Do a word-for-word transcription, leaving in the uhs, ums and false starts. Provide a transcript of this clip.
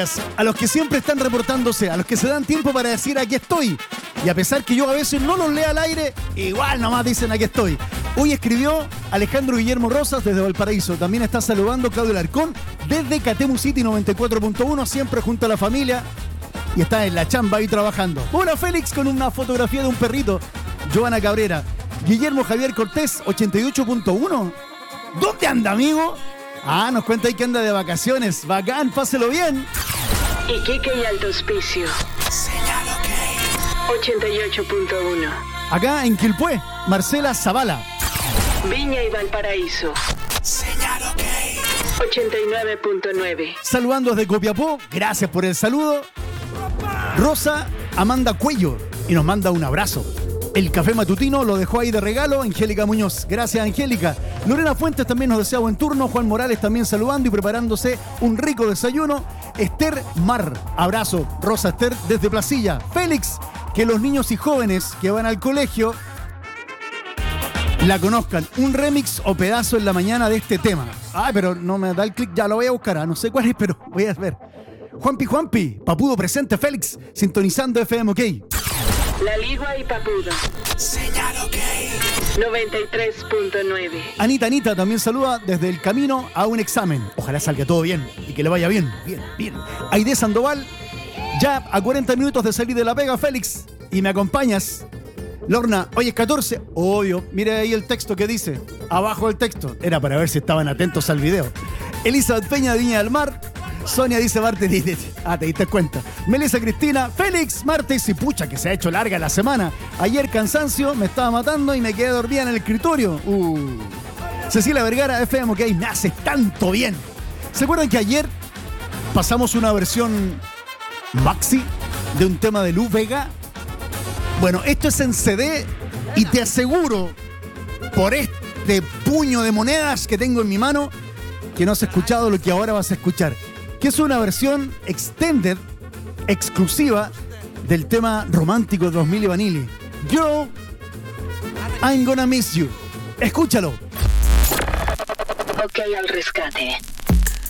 A los que siempre están reportándose, a los que se dan tiempo para decir aquí estoy. Y a pesar que yo a veces no los lea al aire, igual nomás dicen aquí estoy. Hoy escribió Alejandro Guillermo Rosas desde Valparaíso. También está saludando Claudio Larcón desde Catemu City noventa y cuatro punto uno, siempre junto a la familia. Y está en la chamba ahí trabajando. Hola Félix con una fotografía de un perrito. Joana Cabrera. Guillermo Javier Cortés, ochenta y ocho punto uno. ¿Dónde anda, amigo? Ah, nos cuenta ahí que anda de vacaciones. Bacán, páselo bien. Iquique y Alto Hospicio. Señal OK. ochenta y ocho punto uno. Acá en Quilpué, Marcela Zavala. Viña y Valparaíso. Señal OK. ochenta y nueve punto nueve. Saludando desde Copiapó, gracias por el saludo. Rosa Amanda Cuello y nos manda un abrazo. El café matutino lo dejó ahí de regalo Angélica Muñoz. Gracias, Angélica. Lorena Fuentes también nos desea buen turno. Juan Morales también saludando y preparándose un rico desayuno. Esther Mar. Abrazo, Rosa Esther desde Placilla. Félix, que los niños y jóvenes que van al colegio la conozcan. Un remix o pedazo en la mañana de este tema. Ay, pero no me da el clic. Ya lo voy a buscar. Ah, no sé cuál es, pero voy a ver. Juanpi Juanpi, Papudo presente, Félix, sintonizando F M OK. La Ligua y Papudo. Señal OK. noventa y tres punto nueve. Anita Anita también saluda desde el camino a un examen. Ojalá salga todo bien y que le vaya bien, bien, bien. Aide Sandoval, ya a cuarenta minutos de salir de la pega, Félix, y me acompañas. Lorna, hoy es catorce, obvio, mire ahí el texto que dice, abajo el texto, era para ver si estaban atentos al video. Elizabeth Peña de Viña del Mar. Sonia dice martes. Ah, te diste cuenta. Melissa Cristina, Félix, martes y pucha que se ha hecho larga la semana. Ayer cansancio, me estaba matando y me quedé dormida en el escritorio. Uh. Cecilia Vergara, F M OK, me hace tanto bien. ¿Se acuerdan que ayer pasamos una versión maxi de un tema de Luz Vega? Bueno, esto es en C D y te aseguro, por este puño de monedas que tengo en mi mano, que no has escuchado lo que ahora vas a escuchar. Que es una versión extended, exclusiva, del tema romántico de dos mil y Vanilli. Girl, I'm gonna miss you. Escúchalo. OK al rescate.